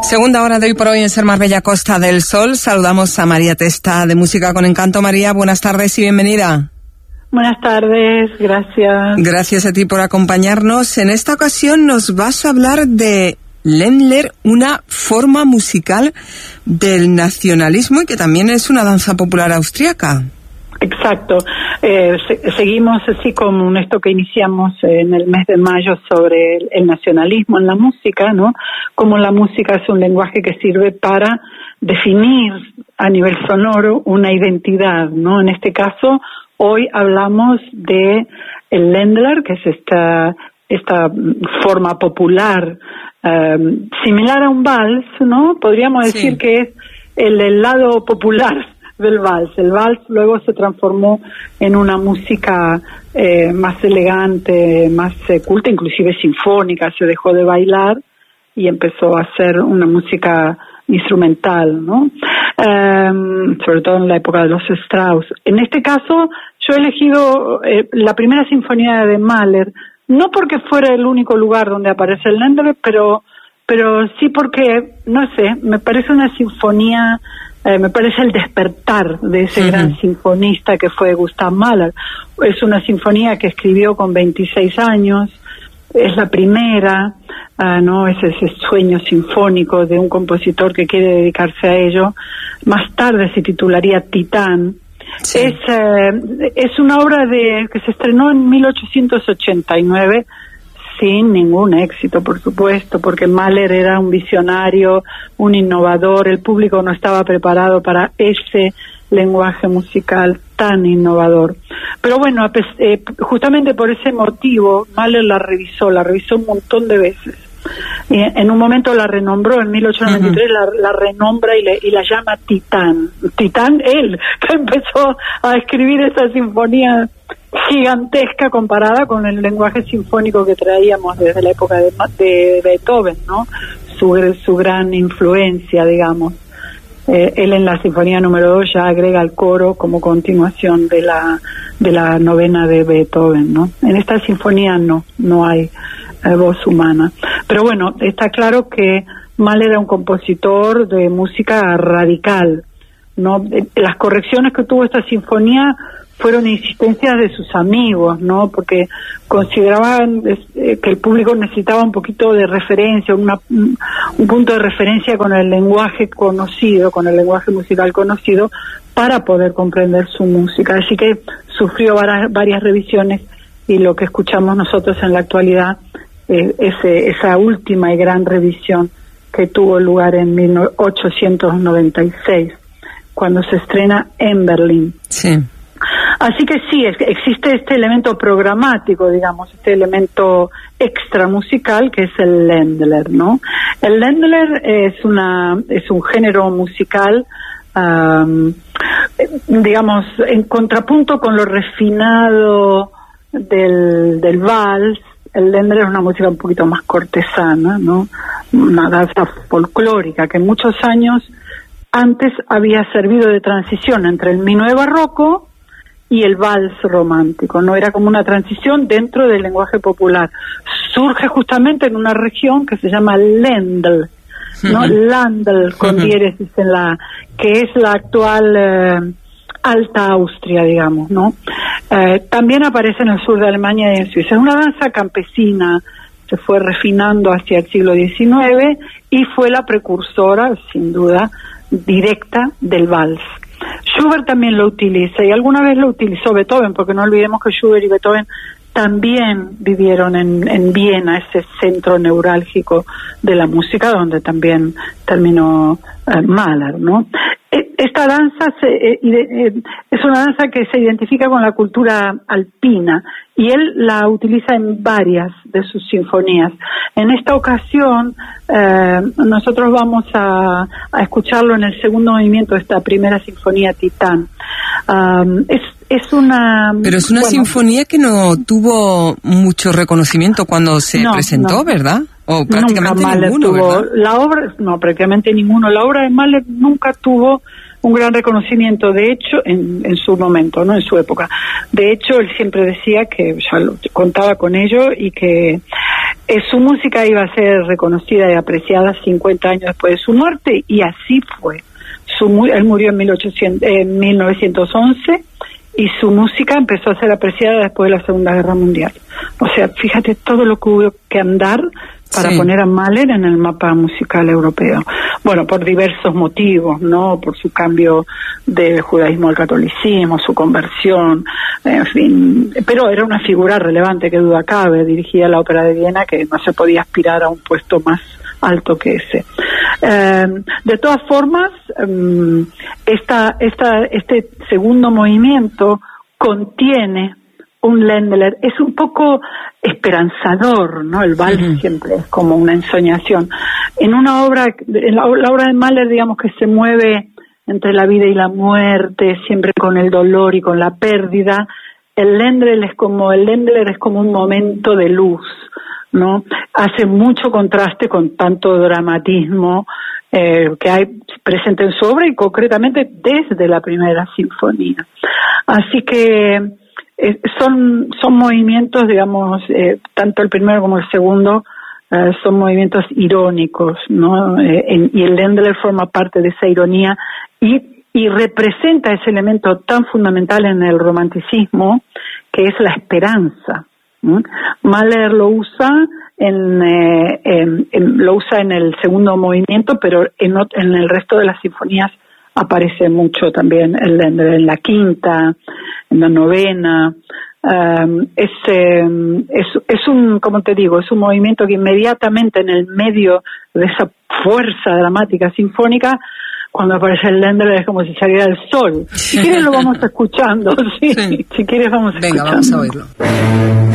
Segunda hora de Hoy por Hoy en Ser Más Bella Costa del Sol. Saludamos a María Testa de Música con Encanto. María, buenas tardes y bienvenida. Buenas tardes, gracias. Gracias a ti por acompañarnos. En esta ocasión nos vas a hablar de Ländler, una forma musical del nacionalismo y que también es una danza popular austríaca. Exacto. Seguimos así como esto que iniciamos en el mes de mayo sobre el nacionalismo en la música, ¿no? Como la música es un lenguaje que sirve para definir a nivel sonoro una identidad, ¿no? En este caso, hoy hablamos de el Ländler, que es esta forma popular similar a un vals, ¿no? Podríamos decir que es el lado popular del vals. El vals luego se transformó en una música más elegante, más culta, inclusive sinfónica. Se dejó de bailar y empezó a ser una música instrumental, ¿no? Sobre todo en la época de los Strauss. En este caso, yo he elegido la primera sinfonía de Mahler, no porque fuera el único lugar donde aparece el Ländler, pero sí porque, no sé, me parece una sinfonía. Me parece el despertar de ese gran sinfonista que fue Gustav Mahler. Es una sinfonía que escribió con 26 años, es la primera, ¿no? Es ese sueño sinfónico de un compositor que quiere dedicarse a ello. Más tarde se titularía Titán. Sí. Es una obra que se estrenó en 1889, sin ningún éxito, por supuesto, porque Mahler era un visionario, un innovador. El público no estaba preparado para ese lenguaje musical tan innovador. Pero bueno, justamente por ese motivo, Mahler la revisó un montón de veces. Y en un momento la renombró, en 1893 la renombra y la llama Titán. Titán, él, que empezó a escribir esa sinfonía gigantesca comparada con el lenguaje sinfónico que traíamos desde la época de Beethoven, ¿no? Su gran influencia, digamos. Él en la sinfonía número 2 ya agrega el coro como continuación de la novena de Beethoven, ¿no? En esta sinfonía no hay voz humana. Pero bueno, está claro que Mahler era un compositor de música radical, ¿no? Las correcciones que tuvo esta sinfonía fueron insistencias de sus amigos, ¿no? Porque consideraban que el público necesitaba un poquito de referencia, un punto de referencia con el lenguaje conocido, con el lenguaje musical conocido, para poder comprender su música. Así que sufrió varias revisiones y lo que escuchamos nosotros en la actualidad es esa última y gran revisión que tuvo lugar en 1896, cuando se estrena en Berlín. Sí. Así que sí, existe este elemento programático, digamos, este elemento extra musical que es el Ländler, ¿no? El Ländler es un género musical, digamos, en contrapunto con lo refinado del vals. El Ländler es una música un poquito más cortesana, ¿no? Una danza folclórica que muchos años antes había servido de transición entre el minué barroco y el vals romántico, ¿no? Era como una transición dentro del lenguaje popular. Surge justamente en una región que se llama Ländl, ¿no? Ländl, con diéresis en la, que es la actual Alta Austria, digamos, ¿no? También aparece en el sur de Alemania y en Suiza. Es una danza campesina, se fue refinando hacia el siglo XIX y fue la precursora, sin duda, directa del vals. Schubert también lo utiliza y alguna vez lo utilizó Beethoven, porque no olvidemos que Schubert y Beethoven también vivieron en Viena, ese centro neurálgico de la música donde también terminó Mahler, ¿no? Esta danza es una danza que se identifica con la cultura alpina y él la utiliza en varias de sus sinfonías. En esta ocasión nosotros vamos a escucharlo en el segundo movimiento de esta primera sinfonía, Titán. Es una... Pero es una sinfonía que no tuvo mucho reconocimiento cuando se presentó, ¿verdad? O prácticamente ninguno, ¿verdad? La obra, no, prácticamente ninguno. La obra de Mahler nunca tuvo un gran reconocimiento, de hecho, en su momento, no en su época. De hecho, él siempre decía que ya contaba con ello y que su música iba a ser reconocida y apreciada 50 años después de su muerte, y así fue. Él murió en 1911 y su música empezó a ser apreciada después de la Segunda Guerra Mundial. O sea, fíjate todo lo que hubo que andar para poner a Mahler en el mapa musical europeo. Bueno, por diversos motivos, ¿no? Por su cambio del judaísmo al catolicismo, su conversión, en fin. Pero era una figura relevante, que duda cabe. Dirigía la Ópera de Viena, que no se podía aspirar a un puesto más alto que ese. De todas formas, este segundo movimiento contiene un Ländler, es un poco esperanzador, ¿no? El vals siempre es como una ensoñación. En una obra, la obra de Mahler, digamos que se mueve entre la vida y la muerte, siempre con el dolor y con la pérdida. El Ländler es como un momento de luz, ¿no? Hace mucho contraste con tanto dramatismo que hay presente en su obra, y concretamente desde la primera sinfonía. Así que son movimientos, digamos, tanto el primero como el segundo son movimientos irónicos, ¿no? Y el Ländler forma parte de esa ironía y representa ese elemento tan fundamental en el romanticismo, que es la esperanza. Mahler lo usa en el segundo movimiento, pero en el resto de las sinfonías aparece mucho también el Ländler, en la quinta, en la novena. Es un, como te digo, es un movimiento que inmediatamente en el medio de esa fuerza dramática sinfónica, cuando aparece el Ländler, es como si saliera el sol. Si quieres lo vamos escuchando, sí. Si quieres vamos escuchando. Venga, vamos a oírlo.